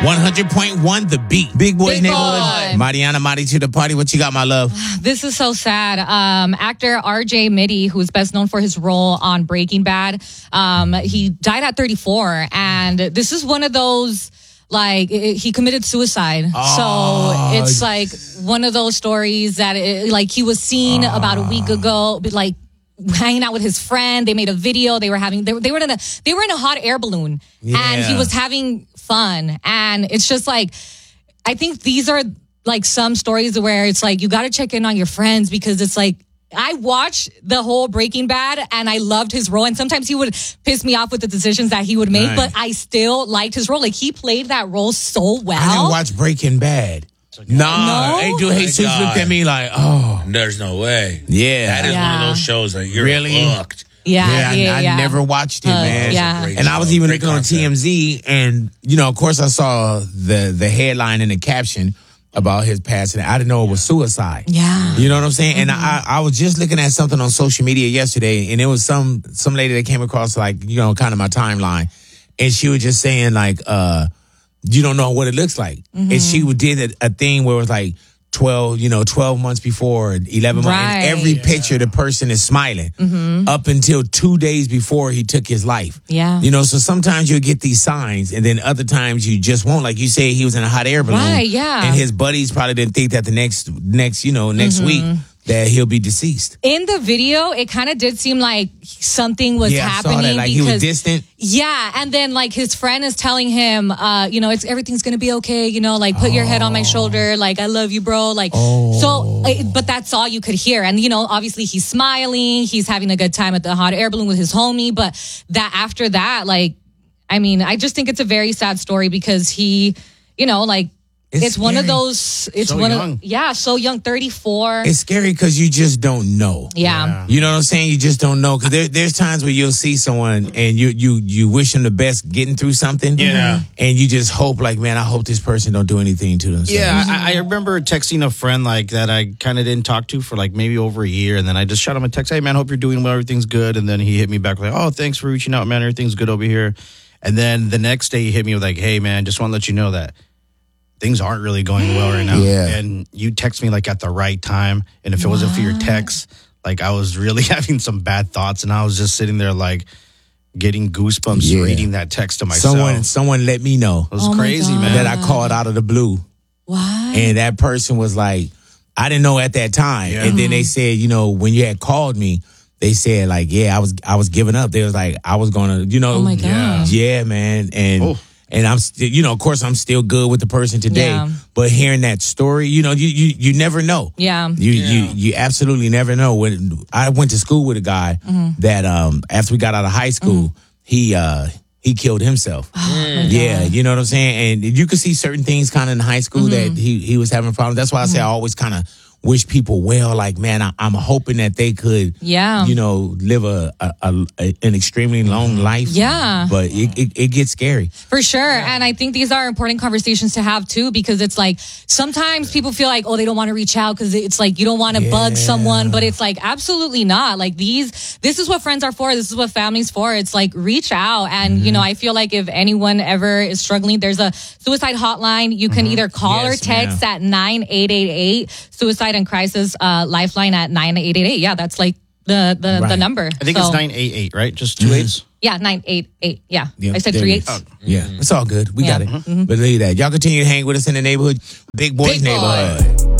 100.1 The Beat. Big Boys Big Neighborhood. Boy. Mariana Mari to the party. What you got, my love? This is so sad. Actor R.J. Mitty, who's best known for his role on Breaking Bad, he died at 34. And this is one of those, like, he committed suicide. So it's like one of those stories that, like, he was seen about a week ago, like, hanging out with his friend. They made a video. They were in a hot air balloon, and he was having fun. And it's just like, I think these are like some stories where it's like, you got to check in on your friends, because it's like, I watched the whole Breaking Bad and I loved his role. And sometimes he would piss me off with the decisions that he would make, but I still liked his role. Like, he played that role so well. I didn't watch Breaking Bad. No? Hey, dude, Jesus looked at me like, oh. There's no way. Yeah. That is one of those shows that you're really hooked. I never watched it, man. And I was even looking on TMZ, and, you know, of course I saw the headline and the caption about his passing. I didn't know it was suicide. Yeah. You know what I'm saying? And I was just looking at something on social media yesterday, and it was some lady that came across, like, you know, kind of my timeline, and she was just saying, like, you don't know what it looks like. And she did a thing where it was like 12 months before, 11 months. And every picture, the person is smiling up until 2 days before he took his life. Yeah. You know, so sometimes you'll get these signs, and then other times you just won't. Like you say, he was in a hot air balloon. Right, yeah. And his buddies probably didn't think that the next week that he'll be deceased. In the video, it kind of did seem like something was happening. I saw that, like he was distant. Yeah, and then like his friend is telling him, everything's gonna be okay. You know, like, put your head on my shoulder. Like, I love you, bro. Like, but that's all you could hear. And, you know, obviously he's smiling. He's having a good time at the hot air balloon with his homie. But that after that, like, I mean, I just think it's a very sad story, because he, you know, like, it's one of those. It's so young. So young, 34. It's scary because you just don't know. Yeah. You know what I'm saying? You just don't know, because there's times where you'll see someone and you wish them the best getting through something. Yeah. And you just hope, like, man, I hope this person don't do anything to themselves. Yeah, I remember texting a friend like that I kind of didn't talk to for like maybe over a year, and then I just shot him a text, hey man, hope you're doing well, everything's good. And then he hit me back like, oh, thanks for reaching out, man, everything's good over here. And then the next day he hit me with like, hey man, just want to let you know that things aren't really going well right now. Yeah. And you text me like at the right time. And if it wasn't for your text, like, I was really having some bad thoughts, and I was just sitting there like getting goosebumps reading that text to myself. Someone let me know. It was crazy, man. That I called out of the blue. What? And that person was like, I didn't know at that time. Yeah. And then they said, you know, when you had called me, they said, like, I was giving up. They was like, I was gonna, you know. Oh my God. Yeah, man. And I'm still, you know, of course, I'm still good with the person today. Yeah. But hearing that story, you know, you never know. Yeah. You absolutely never know. When I went to school with a guy that after we got out of high school, he killed himself. Yeah, you know what I'm saying? And you could see certain things kind of in high school that he was having problems. That's why I say I always kind of wish people well. Like, man, I'm hoping that they could, you know, live an extremely long life. Yeah. But it gets scary. For sure. And I think these are important conversations to have too, because it's like, sometimes people feel like, oh, they don't want to reach out because it's like, you don't want to bug someone, but it's like, absolutely not. Like, this is what friends are for. This is what family's for. It's like, reach out. And, you know, I feel like if anyone ever is struggling, there's a suicide hotline. You can either call or text at 9888, suicide and crisis lifeline at 9888. Yeah, that's like the number. I think it's 988, right? Just 2 8s? Yeah, 988. Yeah. I said there 3 it 8s. is. Yeah, it's all good. We got it. But look at that. Y'all continue to hang with us in the neighborhood. Big Boys Big Boy. Neighborhood.